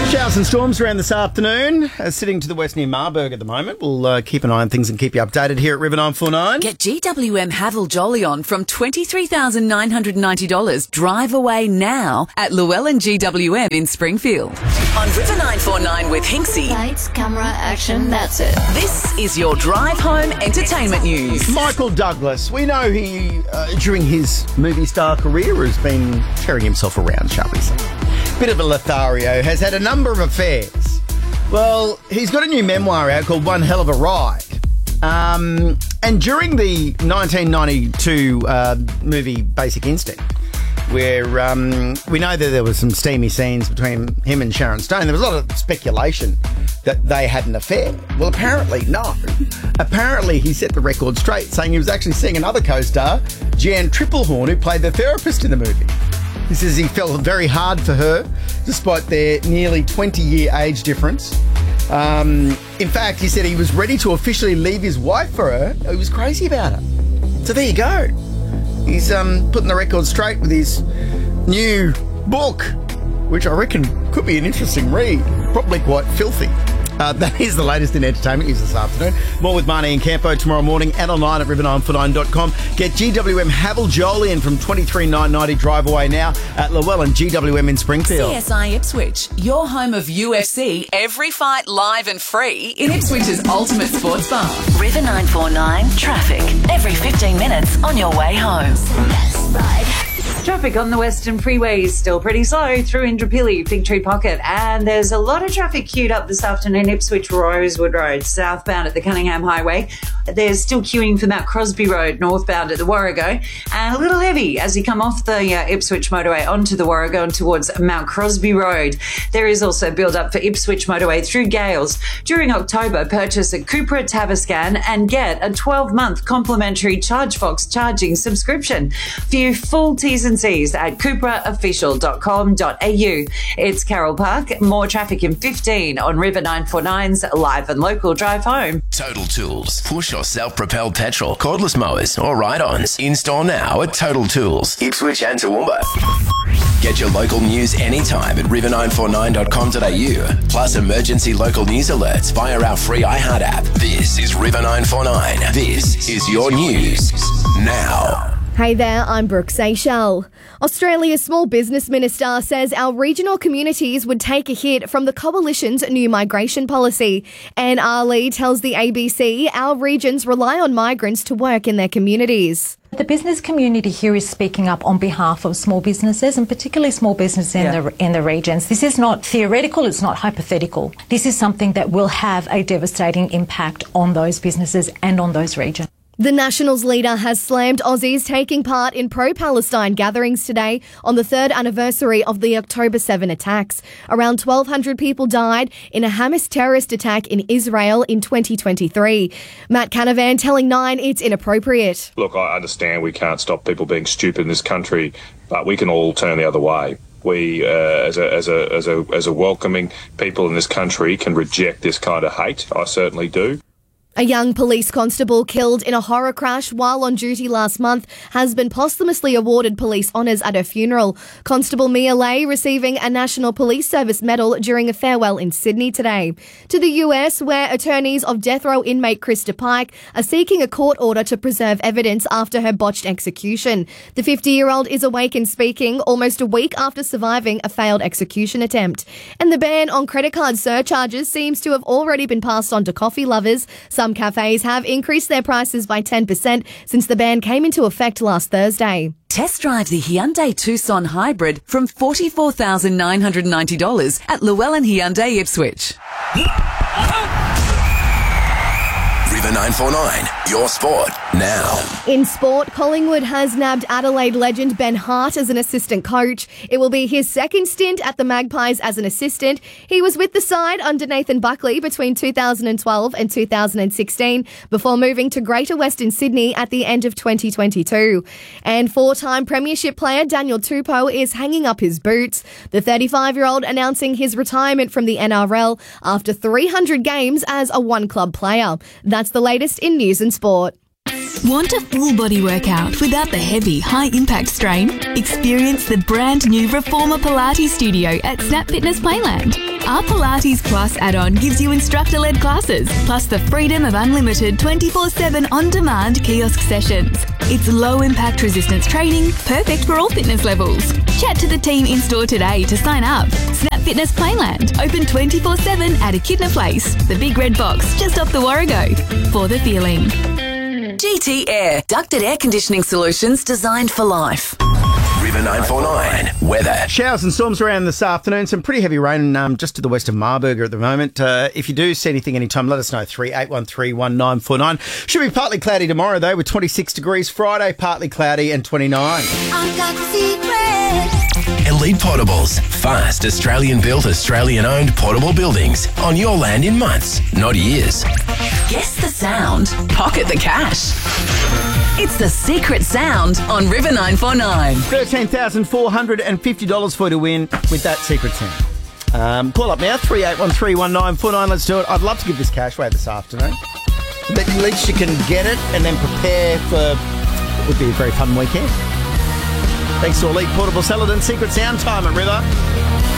Showers and storms around this afternoon. Sitting to the west near Marburg at the moment. We'll keep an eye on things and keep you updated here at River 949. Get GWM Haval Jolly on from $23,990. Drive away now at Llewellyn GWM in Springfield. On River 949 with Hinksy. Lights, camera, action, that's it. This is your drive home entertainment news. Michael Douglas. We know he, during his movie star career, has been tearing himself around, shall we say. Bit of a Lothario, has had a number of affairs. Well, he's got a new memoir out called One Hell of a Ride. And during the 1992 movie Basic Instinct, where we know that there was some steamy scenes between him and Sharon Stone, there was a lot of speculation that they had an affair. Well, apparently, no. Apparently, he set the record straight, saying he was actually seeing another co-star, Jan Triplehorn, who played the therapist in the movie. He says he felt very hard for her, despite their nearly 20-year age difference. In fact, he said he was ready to officially leave his wife for her. He was crazy about her. So there you go. He's putting the record straight with his new book, which I reckon could be an interesting read. Probably quite filthy. That is the latest in entertainment news this afternoon. More with Marnie and Campo tomorrow morning and online at river949.com. Get GWM Haval Jolien from $23,990. Drive away now at Llewellyn GWM in Springfield. CSI Ipswich, your home of UFC, every fight live and free in Ipswich's ultimate sports bar. River 949 traffic every 15 minutes on your way home. Best ride. Traffic on the Western Freeway is still pretty slow through Indooroopilly, Fig Tree Pocket, and there's a lot of traffic queued up this afternoon, Ipswich Rosewood Road, southbound at the Cunningham Highway. There's still queuing for Mount Crosby Road, northbound at the Warrego, and a little heavy as you come off the Ipswich motorway onto the Warrego and towards Mount Crosby Road. There is also build-up for Ipswich motorway through Gales. During October, purchase a Cupra Tavascan and get a 12-month complimentary ChargeFox charging subscription. View full T's and C's at cupraofficial.com.au. It's Carroll Park. More traffic in 15 on River 949's live and local drive home. Total Tools. Push or self-propelled petrol, cordless mowers or ride-ons. In-store now at Total Tools, Ipswich and Toowoomba. Get your local news anytime at river949.com.au. Plus emergency local news alerts via our free iHeart app. This is River 949. This is your news now. Hey there, I'm Brooke Seychelles. Australia's Small Business Minister says our regional communities would take a hit from the Coalition's new migration policy. Anne Ali tells the ABC our regions rely on migrants to work in their communities. The business community here is speaking up on behalf of small businesses and particularly small business in the regions. This is not theoretical, it's not hypothetical. This is something that will have a devastating impact on those businesses and on those regions. The Nationals leader has slammed Aussies taking part in pro-Palestine gatherings today on the third anniversary of the October 7 attacks. Around 1,200 people died in a Hamas terrorist attack in Israel in 2023. Matt Canavan telling Nine it's inappropriate. Look, I understand we can't stop people being stupid in this country, but we can all turn the other way. We, as a welcoming people in this country, can reject this kind of hate. I certainly do. A young police constable killed in a horror crash while on duty last month has been posthumously awarded police honours at her funeral. Constable Mia Lay receiving a National Police Service medal during a farewell in Sydney today. To the US, where attorneys of death row inmate Krista Pike are seeking a court order to preserve evidence after her botched execution. The 50-year-old is awake and speaking almost a week after surviving a failed execution attempt. And the ban on credit card surcharges seems to have already been passed on to coffee lovers. Some cafes have increased their prices by 10% since the ban came into effect last Thursday. Test drive the Hyundai Tucson Hybrid from $44,990 at Llewellyn Hyundai Ipswich. River 949, your sport now. In sport, Collingwood has nabbed Adelaide legend Ben Hart as an assistant coach. It will be his second stint at the Magpies as an assistant. He was with the side under Nathan Buckley between 2012 and 2016 before moving to Greater Western Sydney at the end of 2022. And four-time premiership player Daniel Tupou is hanging up his boots. The 35-year-old announcing his retirement from the NRL after 300 games as a one-club player. That's the latest in news and sport. Want a full body workout without the heavy, high-impact strain? Experience the brand new Reformer Pilates Studio at Snap Fitness Playland. Our Pilates Plus add-on gives you instructor-led classes, plus the freedom of unlimited 24/7 on-demand kiosk sessions. It's low-impact resistance training, perfect for all fitness levels. Chat to the team in-store today to sign up. Snap Fitness Playland, open 24/7 at Echidna Place, the big red box just off the Warrego. For the feeling. GT Air, ducted air conditioning solutions designed for life. River 949 weather. Showers and storms around this afternoon. Some pretty heavy rain just to the west of Marburg at the moment. If you do see anything anytime, let us know. 38131949. Should be partly cloudy tomorrow, though, with 26 degrees. Friday, partly cloudy and 29. I've got the secret. Elite Portables. Fast, Australian-built, Australian-owned portable buildings on your land in months, not years. Guess the sound. Pocket the cash. It's the secret sound on River 949. $13,450 for you to win with that secret sound. Call up now, 38131949. Let's do it. I'd love to give this cash away this afternoon. But at least you can get it and then prepare for what would be a very fun weekend. Thanks to Elite Portable Celadon. Secret sound time at River.